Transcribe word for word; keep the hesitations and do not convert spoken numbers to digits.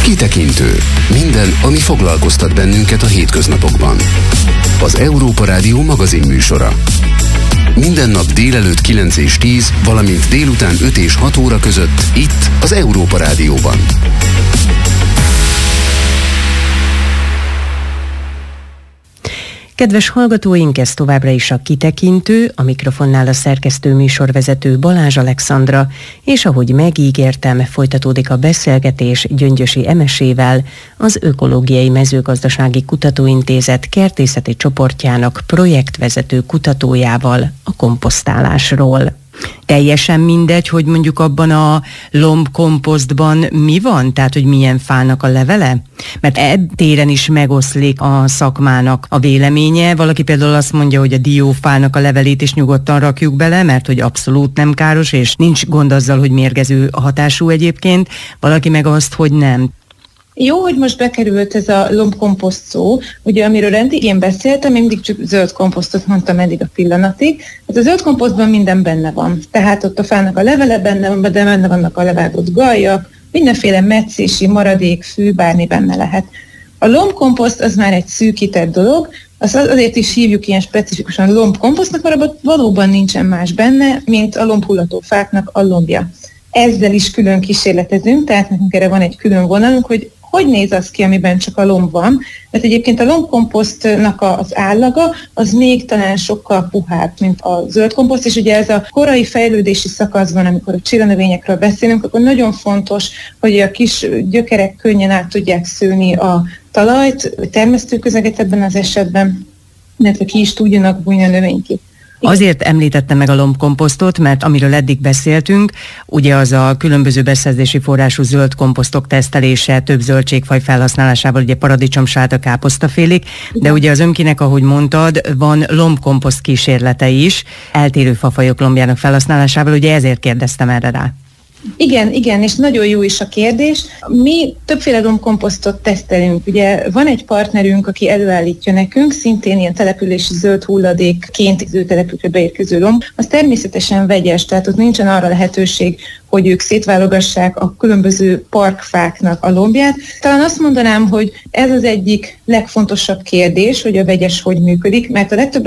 Kitekintő. Minden, ami foglalkoztat bennünket a hétköznapokban. Az Európa Rádió magazin műsora. Minden nap délelőtt kilenc és tíz, valamint délután öt és hat óra között itt az Európa Rádióban. Kedves hallgatóink, ez továbbra is a Kitekintő, a mikrofonnál a szerkesztő műsorvezető Balázs Alexandra, és ahogy megígértem, folytatódik a beszélgetés Gyöngyösi Emesével, az Ökológiai Mezőgazdasági Kutatóintézet kertészeti csoportjának projektvezető kutatójával a komposztálásról. Teljesen mindegy, hogy mondjuk abban a lombkomposztban mi van? Tehát, hogy milyen fának a levele? Mert ebb téren is megoszlik a szakmának a véleménye. Valaki például azt mondja, hogy a diófának a levelét is nyugodtan rakjuk bele, mert hogy abszolút nem káros, és nincs gond azzal, hogy mérgező a hatású egyébként. Valaki meg azt, hogy nem. Jó, hogy most bekerült ez a lombkomposzt szó, ugye amiről eddig én beszéltem, én mindig csak zöld komposztot mondtam eddig a pillanatig. Hát a zöld komposztban minden benne van, tehát ott a fának a levele benne van, de benne vannak a levágott gajak, mindenféle metszési, maradék, fű, bármi benne lehet. A lombkomposzt az már egy szűkített dolog, az azért is hívjuk ilyen specifikusan lombkomposztnak, mert abban valóban nincsen más benne, mint a lombhullató fáknak a lombja. Ezzel is külön kísérletezünk, tehát nekünk erre van egy külön vonalunk, hogy hogy néz az ki, amiben csak a lomb van. Mert egyébként a lombkomposztnak az állaga az még talán sokkal puhább, mint a zöld komposzt, és ugye ez a korai fejlődési szakaszban, amikor a csillanövényekről beszélünk, akkor nagyon fontos, hogy a kis gyökerek könnyen át tudják szőni a talajt, a termesztőközeget ebben az esetben, illetve ki is tudjanak bújni a növényképp. Azért említettem meg a lombkomposztot, mert amiről eddig beszéltünk, ugye az a különböző beszerzési forrású zöld komposztok tesztelése, több zöldségfaj felhasználásával, ugye paradicsom, sáta, káposztafélék, de ugye az Ömkinek, ahogy mondtad, van lombkomposzt kísérlete is, eltérő fafajok lombjának felhasználásával, ugye ezért kérdeztem erre rá. Igen, igen, és nagyon jó is a kérdés. Mi többféle lombkomposztot tesztelünk. Ugye van egy partnerünk, aki előállítja nekünk, szintén ilyen települési zöld hulladékként az ő telepükre beérkező lomb. Az természetesen vegyes, tehát ott nincsen arra lehetőség, hogy ők szétválogassák a különböző parkfáknak a lombját. Talán azt mondanám, hogy ez az egyik legfontosabb kérdés, hogy a vegyes hogy működik, mert a legtöbb